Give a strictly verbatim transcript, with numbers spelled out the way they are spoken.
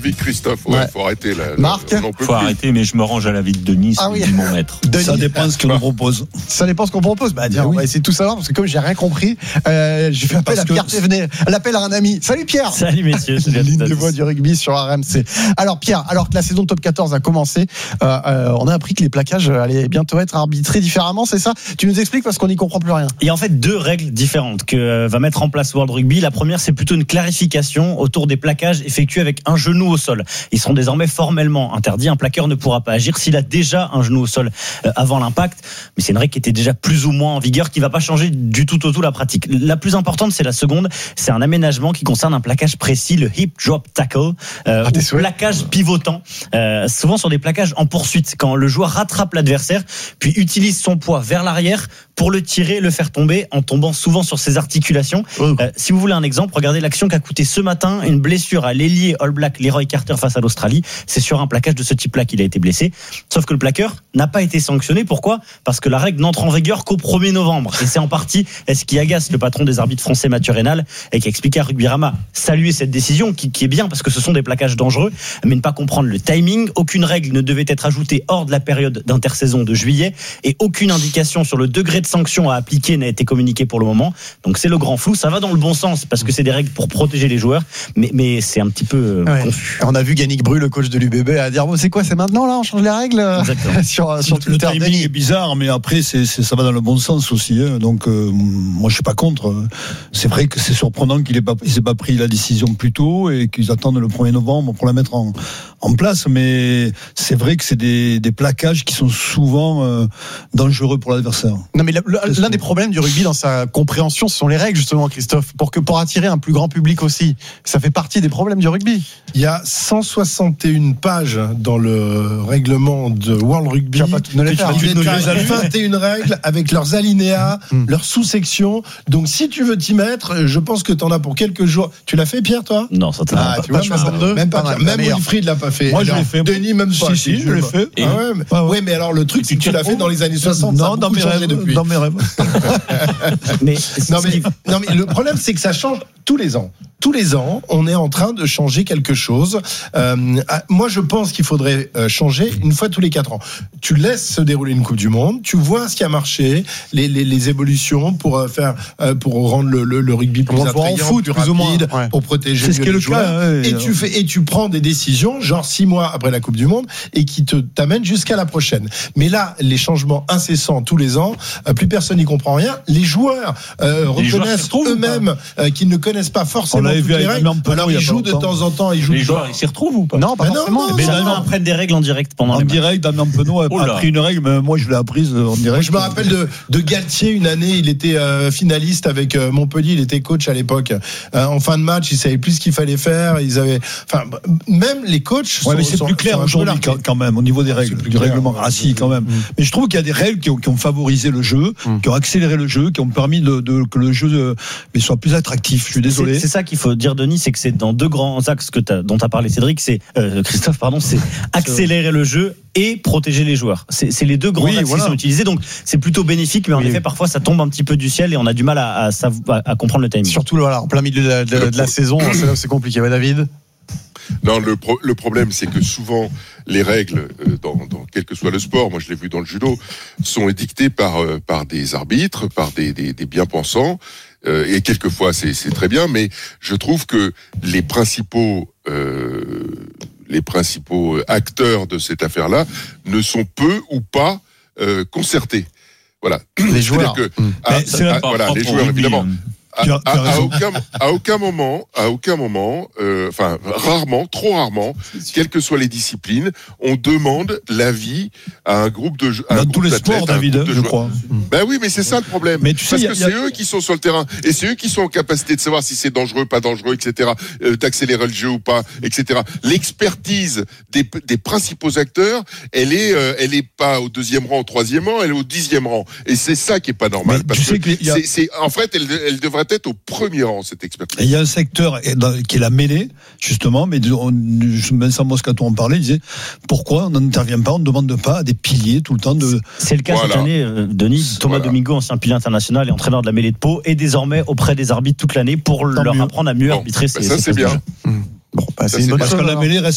l'avis de Christophe. Ouais, Ouais. faut arrêter là. Marc, on n'en peut Faut plus. arrêter, mais je me range à l'avis de Denis, Ah oui. c'est mon maître. Denis, Ça dépend ce qu'on nous propose. Ça dépend ce qu'on propose. Bah, tiens, Mais on oui. va essayer de tout savoir parce que comme j'ai rien compris, euh, j'ai fait appel Parce à que- Pierre Thévenet, l'appel à un ami. Salut Pierre. Salut messieurs. C'est l'une des voix du rugby sur R M C. Alors Pierre, alors que la saison de Top quatorze a commencé, euh, euh, on a appris que les plaquages allaient bientôt être arbitrés différemment, c'est ça? Tu nous expliques parce qu'on n'y comprend plus rien. Il y a en fait deux règles différentes que euh, va mettre en place World Rugby. La première, c'est plutôt une clarification autour des plaquages effectués avec un genou au sol. Ils seront désormais formellement interdits. Un plaqueur ne pourra pas agir s'il a déjà un genou au sol euh, avant l'impact. Mais c'est une règle qui était déjà plus ou moins en vigueur, qui va pas changer du tout au tout la pratique. La plus importante, c'est la seconde. C'est un aménagement qui concerne un plaquage précis, le hip drop tackle, euh, Ah, tes ou souhaits. plaquage pivotant. Euh, souvent sur des plaquages en poursuite, quand le joueur rattrape l'adversaire, puis utilise son poids vers l'arrière pour le tirer, le faire tomber, en tombant souvent sur ses articulations. Oh. Euh, si vous voulez un exemple, regardez l'action qu'a coûté ce matin une blessure à l'ailier All Black Leroy Carter face à l'Australie. C'est sur un plaquage de ce type-là qu'il a été blessé. Sauf que le plaqueur n'a pas été sanctionné. Pourquoi ? Parce que la règle n'entre en vigueur qu'au premier novembre. Et c'est en partie ce qui agace le patron des arbitres français Mathieu Rénal et qui explique à Rugbyrama saluer cette décision qui, qui est bien parce que ce sont des plaquages dangereux, mais ne pas comprendre le timing. Aucune règle ne devait être ajoutée hors de la période d'intersaison de juillet et aucune indication sur le degré de sanction à appliquer n'a été communiquée pour le moment. Donc c'est le grand flou. Ça va dans le bon sens parce que c'est des règles pour protéger les joueurs, mais, mais c'est un petit peu euh, Ouais. confus. On a vu Yannick Bru, le coach de l'U B B, à dire bon, c'est quoi, c'est maintenant là, on change les règles Exactement. sur sur Le Twitter. timing Denis. est bizarre, mais après, c'est, c'est, ça va dans le bon sens aussi. Hein. Donc, euh, moi, je suis pas contre. C'est vrai que c'est surprenant qu'il ait pas, il s'est pas pris la décision plus tôt et qu'ils attendent le premier novembre pour la mettre en, en place. Mais c'est vrai que c'est des, des plaquages qui sont souvent euh, dangereux pour l'adversaire. Non mais le- le- l'un des problèmes du rugby dans sa compréhension, ce sont les règles justement, Christophe, pour que pour attirer un plus grand public aussi. Ça fait partie des problèmes du rugby. Il y a cent soixante et une pages dans le règlement de World Rugby. Tu vas pas toutes nous les Que faire, tu hein. vas Tu nous les détailler as lues. vingt et une règles avec leurs alinéas, Mm. leurs sous-sections. Donc si tu veux t'y mettre, je pense que tu en as pour quelques jours. Tu l'as fait, Pierre, toi? Non, ça Ah, tu vois, page soixante-deux, même pas, pas mal, même la meilleure. Wilfried l'a pas fait. Moi, je Alors, l'ai fait. Denis, même pas. Si, si, je l'ai fait. Ah ouais, mais, Ah ouais. ouais, mais alors le truc, c'est que tu l'as fait dans les années soixante. ça a Non, dans beaucoup mes changé rêves. depuis. Dans mes rêves. Mais, Non ce qui- mais, non mais le problème c'est que ça change tous les ans. Tous les ans, on est en train de changer quelque chose. Euh, ah, moi, je pense qu'il faudrait euh, changer une fois tous les quatre ans. Tu laisses se dérouler une Coupe du Monde, tu vois ce qui a marché, les, les, les évolutions pour euh, faire, euh, pour rendre le, le, le rugby plus On le voit en attrayant, foot, plus plus ou moins. rapide, Ouais. pour protéger C'est ce mieux qui est les le joueurs. cas, ouais. Et tu fais, et tu prends des décisions, genre six mois après la Coupe du Monde, et qui te t'amènent jusqu'à la prochaine. Mais là, les changements incessants tous les ans, euh, plus personne n'y comprend rien. Les joueurs euh, Les joueurs s'y reconnaissent retrouvent ou eux-mêmes euh, qu'ils ne connaissent pas On forcément l'avait toutes vu les avec règles. Lampeno Alors il y ils a pas jouent de longtemps. temps en temps, ils jouent. Les de- joueurs, ils s'y retrouvent ou pas? Non, pas Mais non, forcément. non, mais non, certains non. apprennent des règles en direct pendant En les matchs. direct, Damien Penaud a Oh là. appris une règle, mais moi, je l'ai apprise en direct. Je me rappelle de, de Galtier, une année, il était euh, finaliste avec euh, Montpellier, il était coach à l'époque. Euh, en fin de match, il savait plus ce qu'il fallait faire. Ils avaient, enfin, même les coachs. Ouais, sont, mais c'est sont- plus clair sont un peu aujourd'hui largués. quand, quand même au niveau des Ah, règles, c'est plus du clair. règlement. Ah si, quand même. Mm. Mais je trouve qu'il y a des règles qui ont, qui ont favorisé le jeu, Mm. qui ont accéléré le jeu, qui ont permis de, de- que le jeu euh, mais soit plus attractif. Je suis désolé. C'est, c'est ça qu'il faut dire, Denis, c'est que c'est dans deux grands axes que t'as, dont tu as parlé, Cédric, c'est euh, Christophe, pardon, c'est accélérer le jeu et protéger les joueurs. C'est, c'est les deux grands Oui, axes voilà. qui sont utilisés, donc c'est plutôt bénéfique, mais en Oui. effet, parfois ça tombe un petit peu du ciel et on a du mal à, à, sav- à, à comprendre le timing. Surtout voilà, en plein milieu de la, de- de la saison, c'est là où c'est compliqué. Ouais, David. Non, le, pro- le problème, c'est que souvent, les règles, euh, dans, dans quel que soit le sport, moi je l'ai vu dans le judo, sont édictées par, euh, par des arbitres, par des, des, des bien-pensants, euh, et quelquefois c'est, c'est très bien, mais je trouve que les principaux, euh, les principaux acteurs de cette affaire-là ne sont peu ou pas euh, concertés. Voilà. Les joueurs. C'est-à-dire que, Mm. à- Mais c'est à- Pas voilà, propre les au joueurs, rugby, évidemment. hein. À, Tu as- tu as à- à raison. aucun, à aucun moment, à aucun moment, euh, enfin rarement, trop rarement, quelles que soient les disciplines, on demande l'avis à un groupe de à un Dans groupe tous les d'athlètes, sports, à un David, groupe de je joueurs. crois. Ben oui, mais c'est ça le problème. Mais tu sais, Parce il y a- que il y a- c'est eux qui sont sur le terrain et c'est eux qui sont en capacité de savoir si c'est dangereux, pas dangereux, et cetera. Euh, d'accélérer le jeu ou pas, et cetera. L'expertise des, des principaux acteurs, elle est, euh, elle est pas au deuxième rang, au troisième rang, elle est au dixième rang. Et c'est ça qui est pas normal. Mais parce tu sais que qu'il y a- c'est, c'est, en fait, elle, elle devrait être au premier rang cette expertise. Et il y a un secteur qui est la mêlée, justement, mais on- Vincent Moscato en parlait, il disait pourquoi on n'intervient pas, on ne demande pas à des piliers tout le temps de. C'est le cas Voilà. cette année, euh, Denis. Thomas Voilà. Domingo, ancien pilier international et entraîneur de la mêlée de Pau, est désormais auprès des arbitres toute l'année pour Tant leur mieux. apprendre à mieux Bon, arbitrer ben ces ça, ces c'est phases de bien. jeu. Bon, bah, Ça, c'est une c'est bonne bien. Parce chose. que la alors. mêlée reste